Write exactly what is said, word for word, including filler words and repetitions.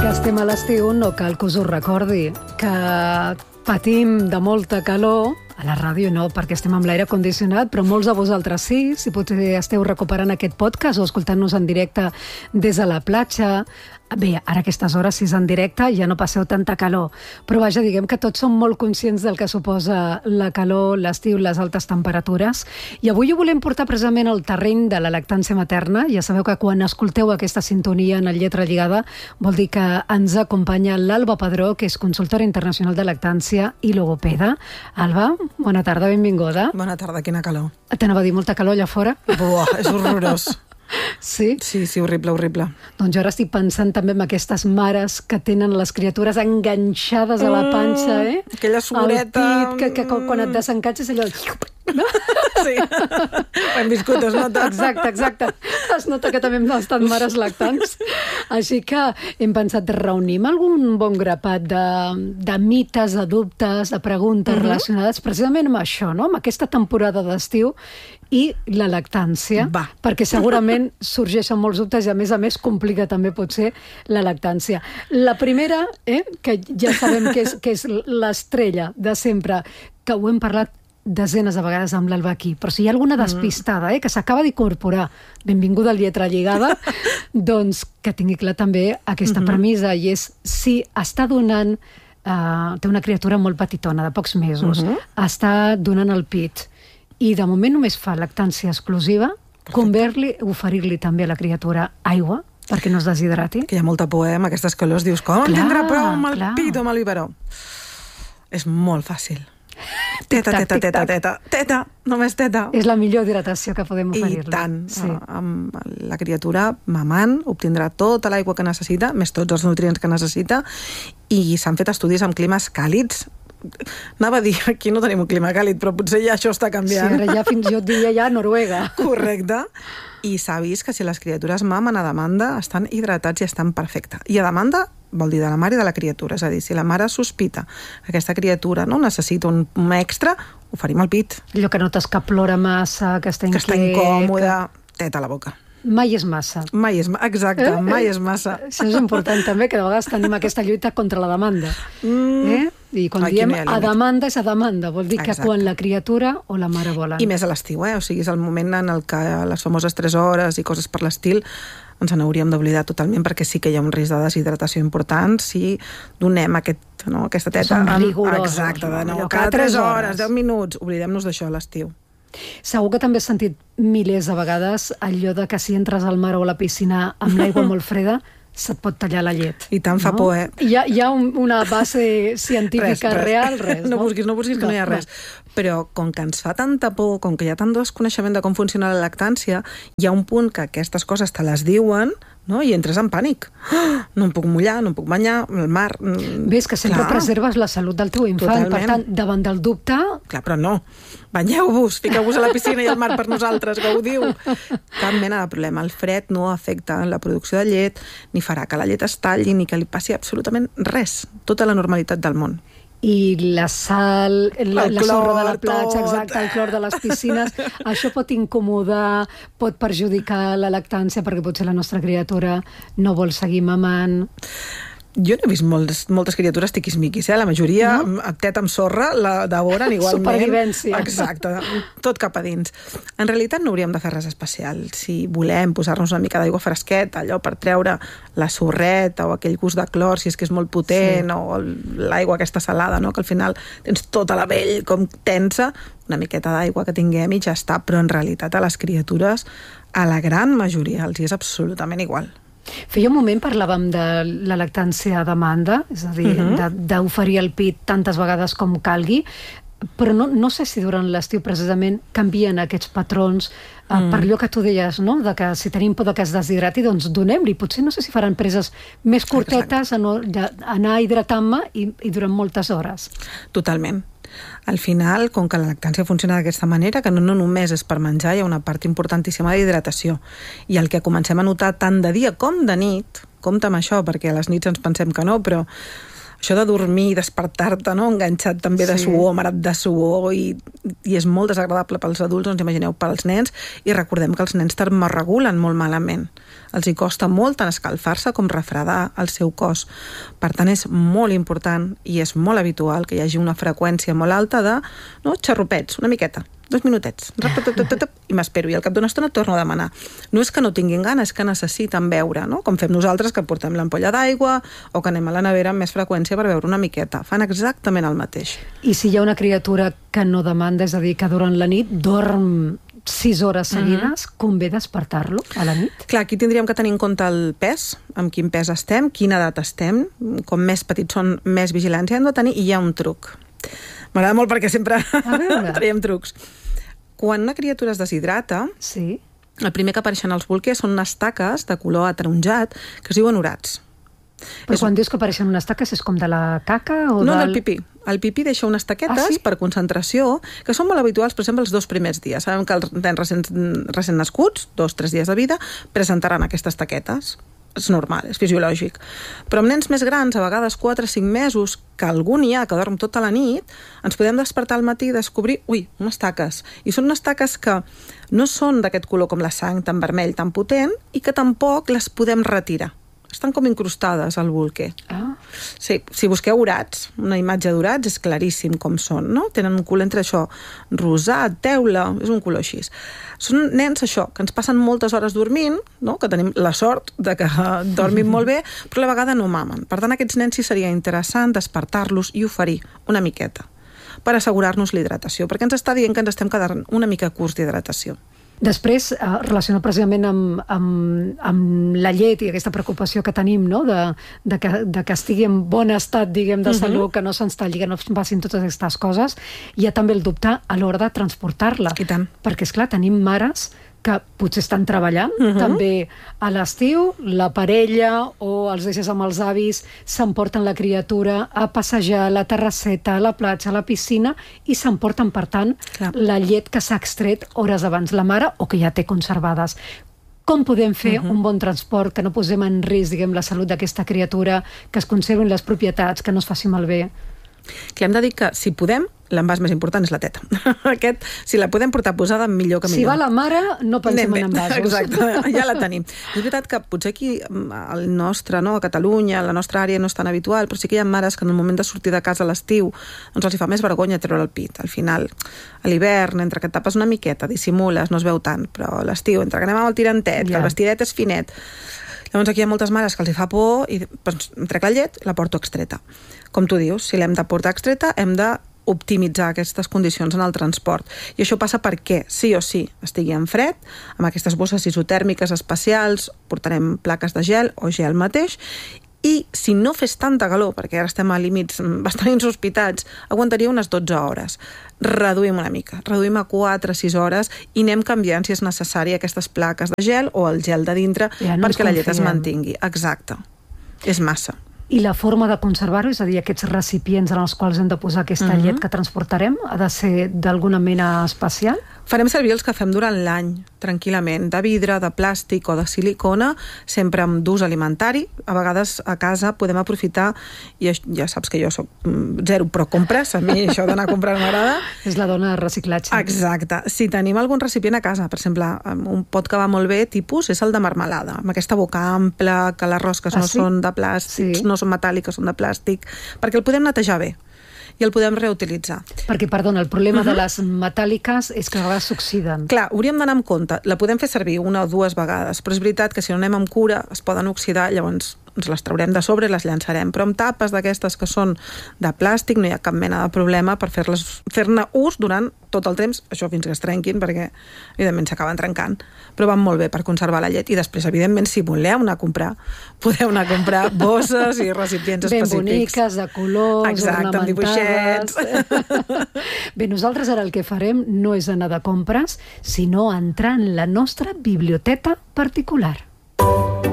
estem a l'estiu, no cal que us ho recordi, que patim de molta calor, a la ràdio no, perquè estem amb l'aire condicionat, però molts de vosaltres sí, si potser esteu recuperant aquest podcast o escoltant-nos en directe des de la platja. Bé, ara a aquestes hores, si és en directe, ja no passeu tanta calor. Però vaja, diguem que tots som molt conscients del que suposa la calor, l'estiu, les altes temperatures. I avui ho volem portar precisament al terreny de la lactància materna. Ja sabeu que quan escolteu aquesta sintonia en el Lletra Lligada vol dir que ens acompanya l'Alba Padró, que és consultora internacional de lactància i logopeda. Alba, bona tarda, benvinguda. Bona tarda, quina calor. T'anava a dir molta calor allà fora? Buah, és horrorós. Sí? Sí, sí, horrible, horrible. Doncs jo ara estic pensant també en aquestes mares que tenen les criatures enganxades a la panxa, eh? Mm, aquella suoreta... Al pit, que, que quan et desencatxes allò... No? Sí, ho hem viscut, es nota. Exacte, exacte. Es nota que també hem estat mares lactants. Així que hem pensat, reunim algun bon grapat de, de mites, de dubtes, de preguntes uh-huh. relacionades precisament amb això, no? Amb aquesta temporada d'estiu i la lactància, Va. perquè segurament sorgeixen molts dubtes i a més a més complica també potser la lactància. La primera, eh, que ja sabem que és, que és l'estrella de sempre, que ho hem parlat desenes de vegades amb l'Alba aquí, però si hi ha alguna despistada eh, que s'acaba d'incorporar, benvinguda al Lletra Lligada, doncs que tingui clar també aquesta uh-huh. premissa, i és si està donant, uh, té una criatura molt petitona, de pocs mesos, uh-huh. està donant el pit, i de moment només fa lactància exclusiva, conver-li, oferir-li també a la criatura aigua, perquè no es deshidrati. Que hi ha molta por, eh, amb aquestes calors, dius, com clar, tindrà prou amb el clar. Pit o amb el biberó? És molt fàcil. Teta, teta, teta, teta, teta, només teta. És la millor hidratació que podem oferir-li. I tant. Sí. Amb la criatura mamant obtindrà tota l'aigua que necessita, més tots els nutrients que necessita, i s'han fet estudis amb climes càlids. Anava a dir, aquí no tenim un clima càlid, però potser ja això està canviant. Sí, ara ja fins jo et diria ja Noruega. Correcte. I s'ha vist que si les criatures mamen a demanda estan hidratats i estan perfectes. I a demanda vol dir de la mare i de la criatura. És a dir, si la mare sospita que aquesta criatura no necessita un, un extra, oferim el pit. Allò que notes que plora massa, que està inquiet... Que està incòmoda, que... teta a la boca. Mai és massa. Mai és, exacte, eh? mai és massa. Això és important també, que de vegades tenim aquesta lluita contra la demanda. Mm. Eh? I quan Aquí diem no a demanda és a demanda, vol dir que exacte. Quan la criatura o la mare volen. I més a l'estiu, eh? O sigui, és el moment en el que les famoses tres hores i coses per l'estil ens n'hauríem d'oblidar totalment, perquè sí que hi ha un risc de deshidratació important si donem aquest, no, aquesta teta... Som rigorosos. Exacte, de nou, cada tres hores, deu minuts, oblidem-nos d'això a l'estiu. Segur que també has sentit milers de vegades allò de que si entres al mar o a la piscina amb l'aigua molt freda, se't pot tallar la llet. I tant fa no? por, eh? Hi ha, hi ha un, una base científica res, res. real, res. No, no busquis, no busquis que no, no hi ha res. No. Però com que ens fa tanta por, com que hi ha tant desconeixement de com funciona la lactància, hi ha un punt que aquestes coses te les diuen, no? I entres en pànic. Oh, no em puc mullar, no em puc banyar, el mar... Ves que sempre clar. Preserves la salut del teu infant. Totalment. Per tant, davant del dubte... Clar, però no. Banyeu-vos, fiqueu-vos a la piscina i al mar per nosaltres, gaudiu. Cap mena de problema. El fred no afecta la producció de llet, ni farà que la llet es talli, ni que li passi absolutament res. Tota la normalitat del món. I la sal, la, el la clor, sorra de la platja, tot. Exacte, el clor de les piscines, això pot incomodar, pot perjudicar la lactància perquè potser la nostra criatura no vol seguir mamant. Jo no he vist moltes, moltes criatures tiquismiquis, eh? La majoria, no? Teta amb sorra, la devoren igualment. Supervivència. Exacte, tot cap a dins. En realitat no hauríem de fer res especial. Si volem posar-nos una mica d'aigua fresqueta, allò per treure la sorreta o aquell gust de clor, si és que és molt potent, sí. O l'aigua aquesta salada, no? Que al final tens tota la pell com tensa, una miqueta d'aigua que tinguem i ja està. Però en realitat a les criatures, a la gran majoria, els és absolutament igual. Feia un moment parlàvem de la lactància a demanda, és a dir, uh-huh. d'oferir el pit tantes vegades com calgui, però no, no sé si durant l'estiu precisament canvien aquests patrons eh, mm. per allò que tu deies, no? De que si tenim por de que es deshidrati, doncs donem-li. Potser no sé si faran preses més curtetes, a no, ja, anar hidratant-me i, i durant moltes hores. Totalment. Al final, com que la lactància funciona d'aquesta manera, que no, no només és per menjar, hi ha una part importantíssima d'hidratació. I el que comencem a notar tant de dia com de nit, compta amb això, perquè a les nits ens pensem que no, però això de dormir i despertar-te, no? Enganxat també de sí. suor, marat de suor, i, i és molt desagradable pels adults, doncs imagineu pels nens, i recordem que els nens termorregulen molt malament. Els hi costa molt tant escalfar-se com refredar el seu cos. Per tant, és molt important i és molt habitual que hi hagi una freqüència molt alta de no, xarrupets, una miqueta, dos minutets, i m'espero, i al cap d'una estona torno a demanar. No és que no tinguin ganes, és que necessiten beure, no? Com fem nosaltres, que portem l'ampolla d'aigua o que anem a la nevera amb més freqüència per beure una miqueta. Fan exactament el mateix. I si hi ha una criatura que no demanda, és a dir, que durant la nit dorm sis hores seguides, mm-hmm. convé despertar-lo a la nit? Clar, aquí tindríem que tenir en compte el pes, amb quin pes estem, quina edat estem, com més petits són, més vigilància hem de tenir, i hi ha un truc. M'agrada molt perquè sempre traiem trucs. Quan una criatura es deshidrata, sí. el primer que apareixen als bolquers són unes taques de color ataronjat que es diuen orats. Però és... quan dius que apareixen unes taques és com de la caca? O no, del... del pipí. El pipí deixa unes taquetes ah, sí? per concentració, que són molt habituals, per exemple, els dos primers dies. Sabem que els nens recent, recent nascuts, dos, tres dies de vida, presentaran aquestes taquetes. És normal, és fisiològic. Però amb nens més grans, a vegades quatre o cinc mesos, que algú n'hi ha que dorm tota la nit, ens podem despertar al matí i descobrir, ui, unes taques. I són unes taques que no són d'aquest color com la sang, tan vermell, tan potent, i que tampoc les podem retirar. Estan com incrustades al bolquer. Ah. Sí, si busqueu orats, una imatge d'orats és claríssim com són, no? Tenen un color entre això, rosat, teula, és un color així. Són nens, això, que ens passen moltes hores dormint, no? Que tenim la sort de que dormin molt bé, però a la vegada no mamen. Per tant, aquests nens sí seria interessant despertar-los i oferir una miqueta per assegurar-nos l'hidratació, perquè ens està dient que ens estem quedant una mica curts d'hidratació. Després, eh, relacionat precisament amb, amb, amb la llet i aquesta preocupació que tenim, no? de, de, que, de que estigui en bon estat, diguem, de salut, uh-huh. que no se'ns talli, que no passin totes aquestes coses, hi ha també el dubte a l'hora de transportar-la. I tant. Perquè, esclar, tenim mares que potser estan treballant, uh-huh. també a l'estiu, la parella o els deixes amb els avis s'emporten la criatura a passejar a la terrasseta, a la platja, a la piscina, i s'emporten, per tant, clar. La llet que s'ha extret hores abans la mare o que ja té conservades. Com podem fer uh-huh. un bon transport, que no posem en risc, diguem, la salut d'aquesta criatura, que es conservin les propietats, que no es faci malbé? Que hem de dir que, si podem, l'envàs més important és la teta. Aquest, si la podem portar posada, millor que millor. Si va la mare, no pensem en envasos. Exacte, ja la tenim. És veritat que potser aquí, al nostre, no, a Catalunya, la nostra àrea no és tan habitual, però sí que hi ha mares que en el moment de sortir de casa a l'estiu doncs els hi fa més vergonya treure el pit. Al final, a l'hivern, entre que et tapes una miqueta, dissimules, no es veu tant, però a l'estiu, entre que anem amb el tirantet, ja. Que el vestidet és finet, llavors aquí hi ha moltes mares que els hi fa por i doncs, em trec la llet, la porto extreta. Com tu dius, si l'hem de portar extreta, hem de optimitzar aquestes condicions en el transport. I això passa perquè, sí o sí, estigui en fred, amb aquestes bosses isotèrmiques especials, portarem plaques de gel o gel mateix, i si no fes tanta calor, perquè ara estem a límits bastant insospitats, aguantaria unes dotze hores. Reduïm una mica, reduïm a quatre a sis hores i anem canviant, si és necessari, aquestes plaques de gel o el gel de dintre ja no perquè la llet es mantingui. Exacte. És massa. I la forma de conservar-ho, és a dir, aquests recipients en els quals hem de posar aquesta uh-huh. llet que transportarem, ha de ser d'alguna mena especial? Farem servir els que fem durant l'any, tranquil·lament, de vidre, de plàstic o de silicona, sempre amb d'ús alimentari. A vegades a casa podem aprofitar, i ja saps que jo soc zero pro compres, a mi això d'anar a comprar m'agrada. És la dona de reciclatge. Exacte. Si tenim algun recipient a casa, per exemple, un pot que va molt bé, tipus, és el de marmelada, amb aquesta boca ampla, que les rosques ah, no sí? són de plàstic, sí. no són metàl·liques, són de plàstic, perquè el podem netejar bé i el podem reutilitzar. Perquè, perdona, el problema uh-huh. de les metàl·liques és que a vegades s'oxiden. Clar, hauríem d'anar amb compte. La podem fer servir una o dues vegades, però és veritat que si no anem amb cura es poden oxidar, llavors ens les traurem de sobre i les llançarem. Però amb tapes d'aquestes que són de plàstic no hi ha cap mena de problema per fer-les, fer-ne ús durant tot el temps, això fins que es trenquin, perquè evidentment s'acaben trencant, però van molt bé per conservar la llet. I després, evidentment, si voleu anar a comprar, podeu anar a comprar bosses i recipients ben específics. Ben boniques, de colors, exacte, amb dibuixets. Bé, nosaltres ara el que farem no és anar de compres, sinó entrar en la nostra biblioteca particular.